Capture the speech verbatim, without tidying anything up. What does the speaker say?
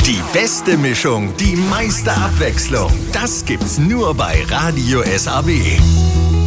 Die beste Mischung, die meiste Abwechslung. Das gibt's nur bei Radio S A W.